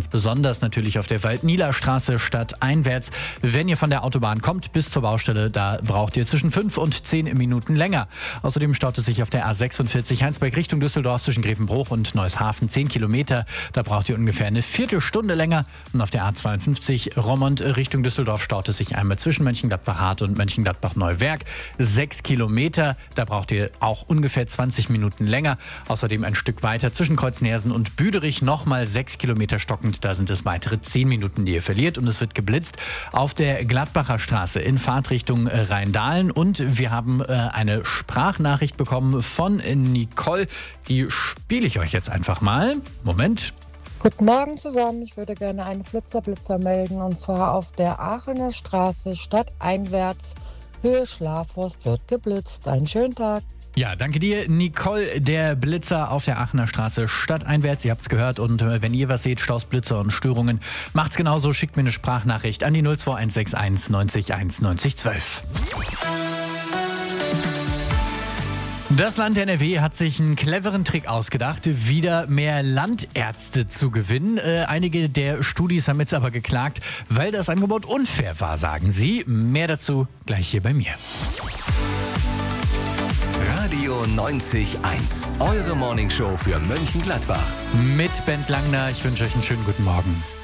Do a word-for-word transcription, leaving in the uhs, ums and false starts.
ganz besonders natürlich auf der Waldniederstraße stadteinwärts. Wenn ihr von der Autobahn kommt bis zur Baustelle, da braucht ihr zwischen fünf und zehn Minuten länger. Außerdem staut es sich auf der A sechsundvierzig Heinsberg Richtung Düsseldorf zwischen Grevenbruch und Neueshafen zehn Kilometer. Da braucht ihr ungefähr eine Viertelstunde länger. Und auf der A zweiundfünfzig Roermond Richtung Düsseldorf staut es sich einmal zwischen Mönchengladbach-Hart und Mönchengladbach-Neuwerk. Sechs Kilometer, da braucht ihr auch ungefähr zwanzig Minuten länger. Außerdem ein Stück weiter zwischen Kreuznersen und Büderich nochmal sechs Kilometer stockend. Da sind es weitere zehn Minuten, die ihr verliert. Und es wird geblitzt auf der Gladbacher Straße in Fahrtrichtung Rheindahlen. Und wir haben äh, eine Sprachnachricht bekommen von Nicole. Die spiele ich euch jetzt einfach mal. Moment. Guten Morgen zusammen. Ich würde gerne einen Flitzerblitzer melden. Und zwar auf der Aachener Straße stadteinwärts. Höhe Schlafhorst wird geblitzt. Einen schönen Tag. Ja, danke dir, Nicole. Der Blitzer auf der Aachener Straße stadteinwärts. Ihr habt's gehört. Und äh, wenn ihr was seht, Staus, Blitzer und Störungen, macht's genauso. Schickt mir eine Sprachnachricht an die null zwei eins sechs eins neunzig eins neunzig zwölf. Das Land N R W hat sich einen cleveren Trick ausgedacht, wieder mehr Landärzte zu gewinnen. Äh, einige der Studis haben jetzt aber geklagt, weil das Angebot unfair war, sagen sie. Mehr dazu gleich hier bei mir. Radio neunzig eins, eure Morningshow für Mönchengladbach. Mit Bent Langner, ich wünsche euch einen schönen guten Morgen.